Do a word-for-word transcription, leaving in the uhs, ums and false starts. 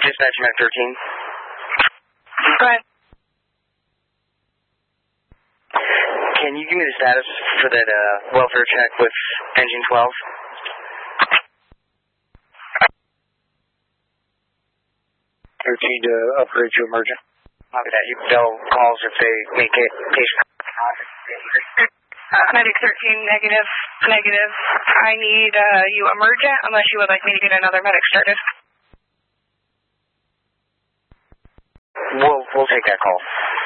Dispatch Medic thirteen. Go ahead. Can you give me the status for that uh, welfare check with engine twelve? thirteen to upgrade to emergent. Copy that. You they'll calls if they make it patient. Uh, Medic thirteen, negative, negative. I need uh, you emergent unless you would like me to get another medic started. We'll, we'll take that call.